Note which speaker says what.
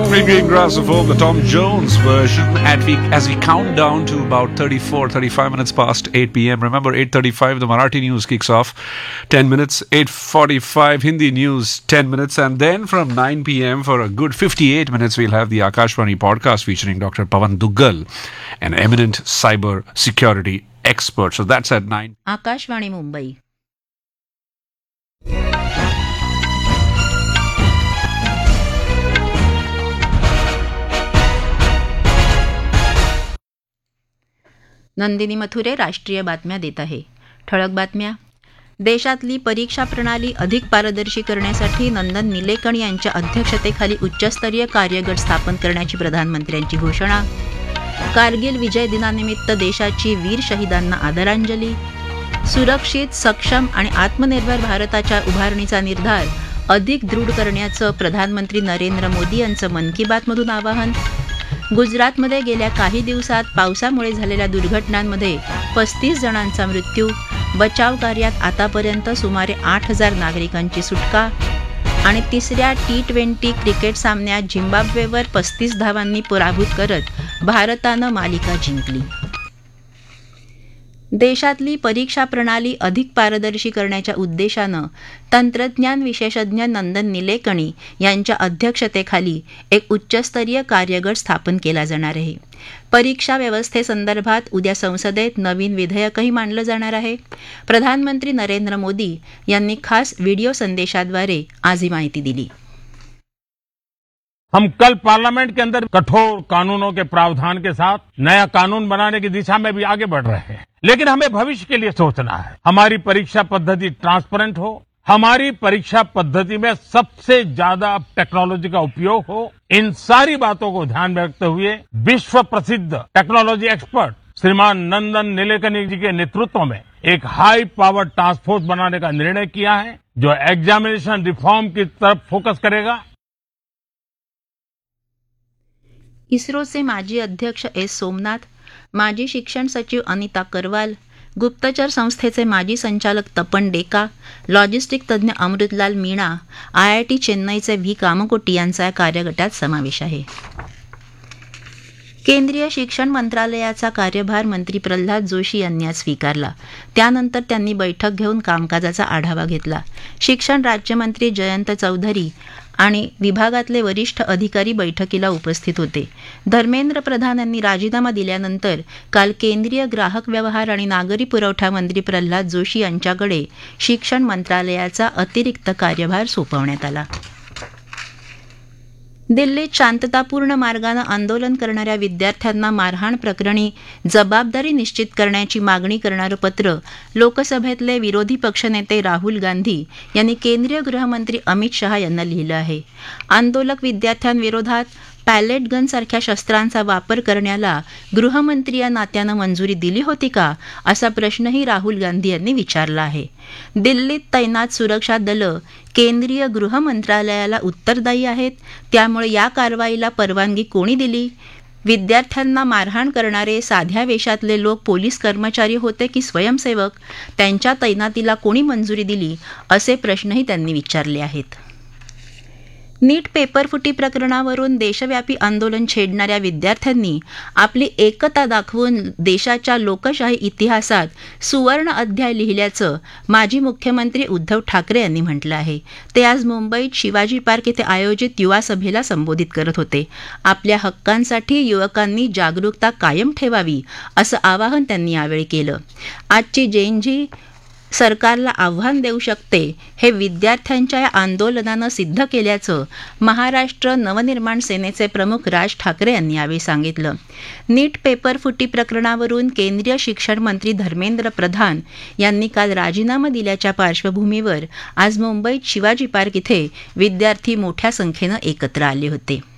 Speaker 1: Green Green Grassophobe, the Tom Jones version, as we count down to about 35 minutes past 8 p.m. Remember, 8:35, the Marathi news kicks off. 10 minutes, 8:45, Hindi news, 10 minutes. And then from 9 p.m. for a good 58 minutes, we'll have the Akashvani podcast featuring Dr. Pawan Duggal, an eminent cyber security expert. So that's at 9.
Speaker 2: Akashvani Mumbai. Nandini मथुरे राष्ट्रीय बातम्या देत आहे. ठळक बातम्या. देशातली परीक्षा प्रणाली अधिक पारदर्शी करण्यासाठी नंदन निलेकण यांच्या अध्यक्षतेखाली उच्चस्तरीय कार्यगट स्थापन करण्याची प्रधानमंत्र्यांची घोषणा. कारगिल विजय दिनानिमित्त देशाची वीर शहीदांना आदरांजली. सुरक्षित, सक्षम आणि आत्मनिर्भर भारताच्या उभारणीचा निर्धार अधिक दृढ करण्याचं प्रधानमंत्री नरेंद्र मोदी यांचं मन की बातमधून आवाहन. गुजरातमध्ये गेल्या काही दिवसात पावसामुळे झालेल्या दुर्घटनांमध्ये 35 जणांचा मृत्यू. बचाव कार्यात आतापर्यंत सुमारे 8,000 नागरिकांची सुटका. आणि तिसऱ्या T20 क्रिकेट सामन्यात झिम्बाब्वेवर 35 धावांनी पराभूत करत भारतानं मालिका जिंकली. देशातली परीक्षा प्रणाली अधिक पारदर्शी करण्याच्या उद्देशानं तंत्रज्ञान विशेषज्ञ नंदन निलेकणी यांच्या अध्यक्षतेखाली एक उच्चस्तरीय कार्यगट स्थापन केला जाणार आहे. परीक्षा व्यवस्थेसंदर्भात उद्या संसदेत नवीन विधेयकही मांडलं जाणार आहे. प्रधानमंत्री नरेंद्र मोदी यांनी खास व्हिडिओ संदेशाद्वारे आज ही माहिती दिली.
Speaker 3: हम कल पार्लियामेंट के अंदर कठोर कानूनों के प्रावधान के साथ नया कानून बनाने की दिशा में भी आगे बढ़ रहे हैं, लेकिन हमें भविष्य के लिए सोचना है. हमारी परीक्षा पद्धति ट्रांसपेरेंट हो, हमारी परीक्षा पद्धति में सबसे ज्यादा टेक्नोलॉजी का उपयोग हो. इन सारी बातों को ध्यान में रखते हुए विश्व प्रसिद्ध टेक्नोलॉजी एक्सपर्ट श्रीमान नंदन निलेकनी जी के नेतृत्व में एक हाई पावर टास्क फोर्स बनाने का निर्णय किया है, जो एग्जामिनेशन रिफॉर्म की तरफ फोकस करेगा.
Speaker 2: इस्रोचे माजी अध्यक्ष एस सोमनाथ, माजी शिक्षण सचिव अनिता करवाल, गुप्तचर संस्थेचे माजी संचालक तपन डेका, लॉजिस्टिक तज्ज्ञ अमृतलाल मीणा, IIT चेन्नईचे व्ही कामकोटी यांचा या कार्यगटात समावेश आहे. केंद्रीय शिक्षण मंत्रालयाचा कार्यभार मंत्री प्रल्हाद जोशी यांनी आज स्वीकारला. त्यानंतर त्यांनी बैठक घेऊन कामकाजाचा आढावा घेतला. शिक्षण राज्यमंत्री जयंत चौधरी आणि विभागातले वरिष्ठ अधिकारी बैठकीला उपस्थित होते. धर्मेंद्र प्रधान यांनी राजीनामा दिल्यानंतर काल केंद्रीय ग्राहक व्यवहार आणि नागरी पुरवठा मंत्री प्रल्हाद जोशी यांच्याकडे शिक्षण मंत्रालयाचा अतिरिक्त कार्यभार सोपवण्यात आला. दिल्लीत शांततापूर्ण मार्गानं आंदोलन करणाऱ्या विद्यार्थ्यांना मारहाण प्रकरणी जबाबदारी निश्चित करण्याची मागणी करणारं पत्र लोकसभेतले विरोधी पक्षनेते राहुल गांधी यांनी केंद्रीय गृहमंत्री अमित शहा यांना लिहिलं आहे. आंदोलक विद्यार्थ्यांविरोधात पॅलेट गनसारख्या शस्त्रांचा वापर करण्याला गृहमंत्री या नात्यानं मंजुरी दिली होती का, असा प्रश्नही राहुल गांधी यांनी विचारला आहे. दिल्लीत तैनात सुरक्षा दलं केंद्रीय गृह मंत्रालयाला उत्तरदायी आहेत, त्यामुळे या कारवाईला परवानगी कोणी दिली? विद्यार्थ्यांना मारहाण करणारे साध्या वेशातले लोक पोलीस कर्मचारी होते की स्वयंसेवक? त्यांच्या तैनातीला कोणी मंजुरी दिली? असे प्रश्नही त्यांनी विचारले आहेत. नीट पेपरफुटी प्रकरणावरून देशव्यापी आंदोलन छेडणाऱ्या विद्यार्थ्यांनी आपली एकता दाखवून देशाच्या लोकशाही इतिहासात सुवर्ण अध्याय लिहिल्याचं माजी मुख्यमंत्री उद्धव ठाकरे यांनी म्हटलं आहे. ते आज मुंबईत शिवाजी पार्क येथे आयोजित युवा सभेला संबोधित करत होते. आपल्या हक्कांसाठी युवकांनी जागरूकता कायम ठेवावी, असं आवाहन त्यांनी यावेळी केलं. आजची जेनझी सरकारला आव्हान देऊ शकते, हे विद्यार्थ्यांच्या या आंदोलनानं सिद्ध केल्याचं महाराष्ट्र नवनिर्माण सेनेचे प्रमुख राज ठाकरे यांनी यावेळी सांगितलं. नीट पेपरफुटी प्रकरणावरून केंद्रीय शिक्षण मंत्री धर्मेंद्र प्रधान यांनी काल राजीनामा दिल्याच्या पार्श्वभूमीवर आज मुंबईत शिवाजी पार्क इथे विद्यार्थी मोठ्या संख्येनं एकत्र आले होते.